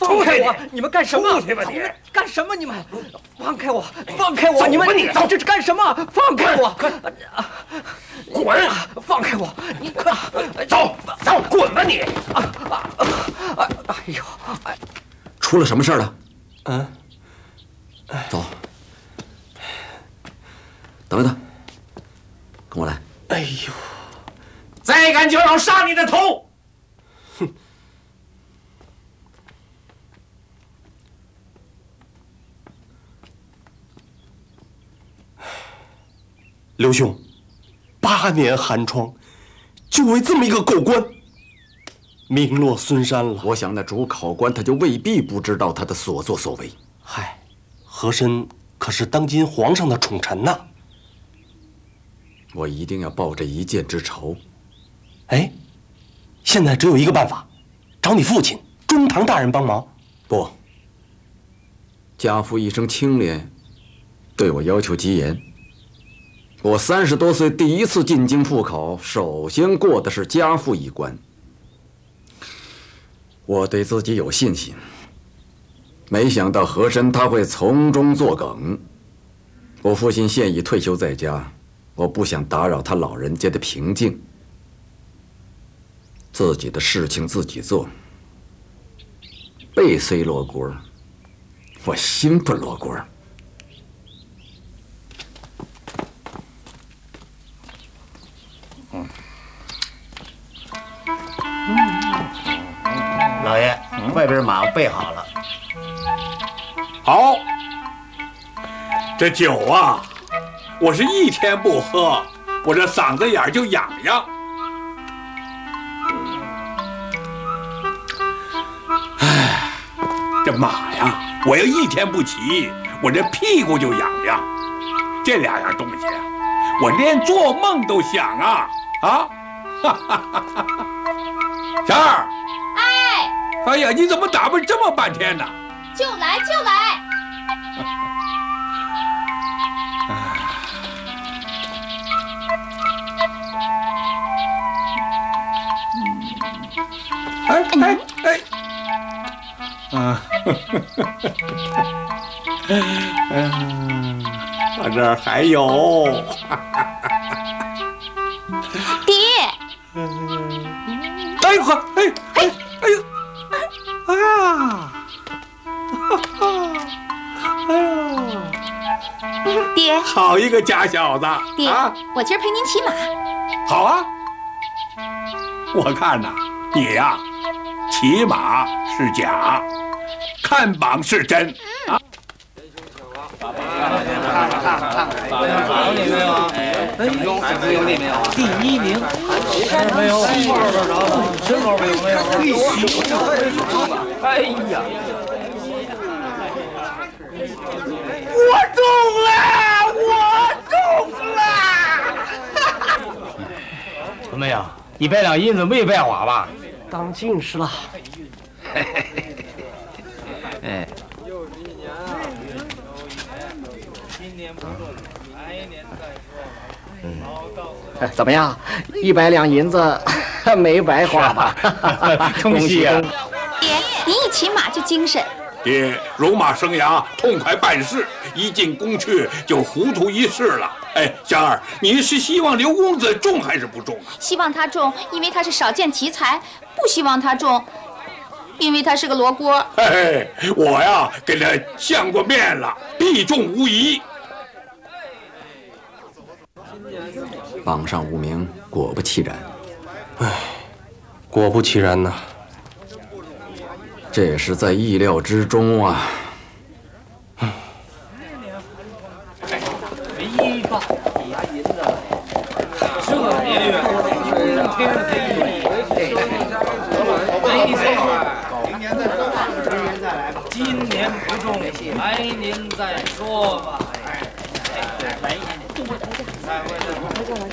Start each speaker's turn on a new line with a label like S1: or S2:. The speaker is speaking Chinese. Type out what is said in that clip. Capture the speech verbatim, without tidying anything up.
S1: 放开我！你们干什么？
S2: 出去吧你！
S1: 干什么？你们放开我！放开我！你们
S2: 你
S1: 这是干什么？放开我！
S2: 滚！
S1: 放开我！你快
S2: 走走，滚吧你！
S1: 啊啊啊！哎呦！哎，
S3: 出了什么事了？
S4: 嗯，
S3: 走，等一等，跟我来。
S4: 哎呦，
S2: 再敢就要杀你的头！
S4: 哼！刘兄，八年寒窗，就为这么一个狗官，名落孙山了。
S3: 我想那主考官他就未必不知道他的所作所为。
S4: 嗨，和珅可是当今皇上的宠臣呐。
S3: 我一定要报这一箭之仇。
S4: 哎，现在只有一个办法，找你父亲中堂大人帮忙。
S3: 不，家父一生清廉，对我要求极严。我三十多岁第一次进京赴考，首先过的是家父一关。我对自己有信心，没想到和珅他会从中作梗。我父亲现已退休在家，我不想打扰他老人家的平静。自己的事情自己做，背虽罗锅，我心不罗锅。
S5: 老爷，外边马备好了。
S2: 好，这酒啊，我是一天不喝，我这嗓子眼就痒痒。哎，这马呀，我要一天不骑，我这屁股就痒痒。这两样东西啊，我连做梦都想啊啊！哈哈哈哈！小二，
S6: 哎，
S2: 哎呀，你怎么打扮这么半天呢？
S6: 就来就来。
S2: 哎哎哎！啊，嗯，我这儿还有。
S6: 爹。
S2: 哎呦呵，哎哎哎呦，哎呀，哎呦，
S6: 爹，
S2: 好一个假小子！
S6: 爹，
S2: 啊，
S6: 我今儿陪您骑马。
S2: 好啊，我看呐，你呀，骑马是假，看榜是真啊。
S1: 有你没有啊？哎，有你没有啊？第一名，没有，二分着，身高没有没有？哎呀，
S2: 我中了，我中了！
S5: 怎么样？一百两银子没白花吧？
S1: 当进士了。
S5: 哎。
S1: 嗯，怎么样？一百两银子没白花吧？
S5: 恭喜啊！
S6: 爹，您一骑马就精神。
S2: 爹，戎马生涯痛快办事，一进宫去就糊涂一世了。哎，香儿，你是希望刘公子中还是不中啊？
S6: 希望他中，因为他是少见奇才；不希望他中，因为他是个罗锅。
S2: 嘿，我呀给他相过面了，必中无疑。
S3: 榜上无名，果不其然。
S4: 唉，果不其然呐，
S3: 这也是在意料之中啊。
S1: 嗯，一把牙银子，这年月，天黑，没错，明年再说，明年再来吧。今年不中，来年再说吧。哎，来一年。再会再会。